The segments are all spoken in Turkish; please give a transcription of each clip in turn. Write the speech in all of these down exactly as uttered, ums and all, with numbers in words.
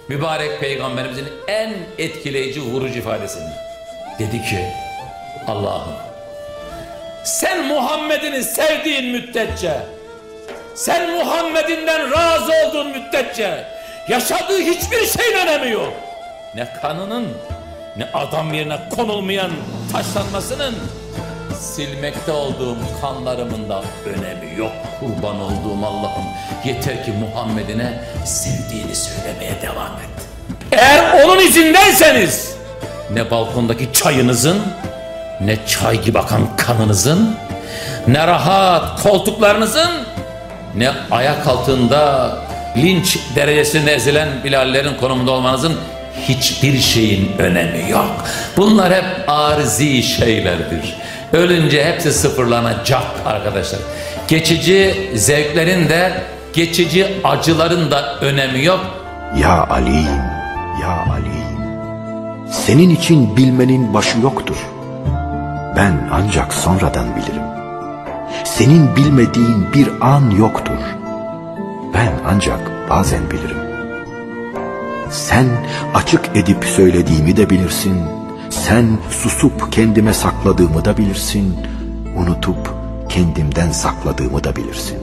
mübarek peygamberimizin en etkileyici, vurucu ifadesini. Dedi ki, Allah'ım sen Muhammed'ini sevdiğin müddetçe, sen Muhammed'inden razı olduğun müddetçe yaşadığı hiçbir şeyin önemi yok. Ne kanının, ne adam yerine konulmayan taşlanmasının, silmekte olduğum kanlarımın da önemi yok. Kurban olduğum Allah'ım, yeter ki Muhammed'ine sevdiğini söylemeye devam et. Eğer onun izindenseniz, ne balkondaki çayınızın, ne çay gibi akan kanınızın, ne rahat koltuklarınızın, ne ayak altında linç derecesinde ezilen Bilallerin konumunda olmanızın hiçbir şeyin önemi yok. Bunlar hep arzi şeylerdir. Ölünce hepsi sıfırlanacak arkadaşlar. Geçici zevklerin de, geçici acıların da önemi yok. Ya Ali, ya Ali, senin için bilmenin başı yoktur. Ben ancak sonradan bilirim. Senin bilmediğin bir an yoktur. Ben ancak bazen bilirim. Sen açık edip söylediğimi de bilirsin. Sen susup kendime sakladığımı da bilirsin. Unutup kendimden sakladığımı da bilirsin.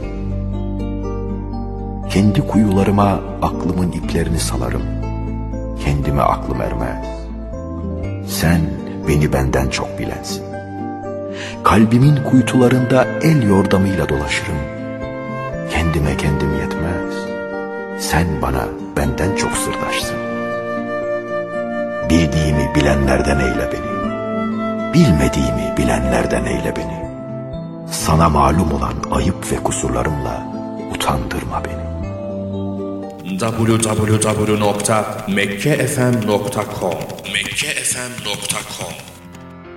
Kendi kuyularıma aklımın iplerini salarım. Kendime aklım ermez. Sen beni benden çok bilensin. Kalbimin kuytularında el yordamıyla dolaşırım. Kendime kendim yetmez. Sen bana benden çok sırdaşsın. Bildiğimi bilenlerden eyle beni. Bilmediğimi bilenlerden eyle beni. Sana malum olan ayıp ve kusurlarımla utandırma beni. double-u double-u double-u nokta mekke f m nokta com mekke f m nokta com